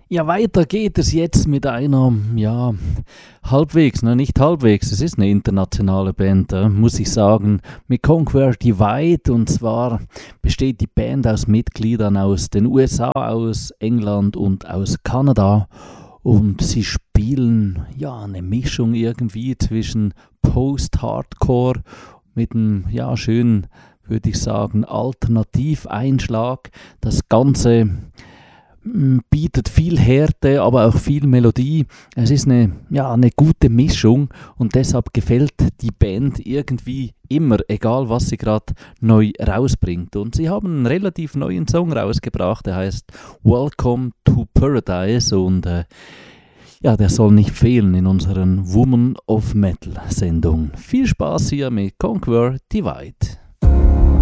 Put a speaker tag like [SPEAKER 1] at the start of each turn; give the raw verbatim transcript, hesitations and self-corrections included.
[SPEAKER 1] Ja, weiter geht es jetzt mit einer, ja, halbwegs, ne, nicht halbwegs, es ist eine internationale Band, äh, muss ich sagen, mit Conquer Divide. Und zwar besteht die Band aus Mitgliedern aus den U S A, aus England und aus Kanada. Und sie spielen, ja, eine Mischung irgendwie zwischen Post-Hardcore mit einem, ja, schönen, würde ich sagen, Alternativeinschlag. Das Ganze bietet viel Härte, aber auch viel Melodie. Es ist eine, ja, eine gute Mischung und deshalb gefällt die Band irgendwie immer, egal was sie gerade neu rausbringt. Und sie haben einen relativ neuen Song rausgebracht, der heißt Welcome to Paradise und äh, ja, der soll nicht fehlen in unseren Woman of Metal Sendungen. Viel Spaß hier mit Conquer Divide.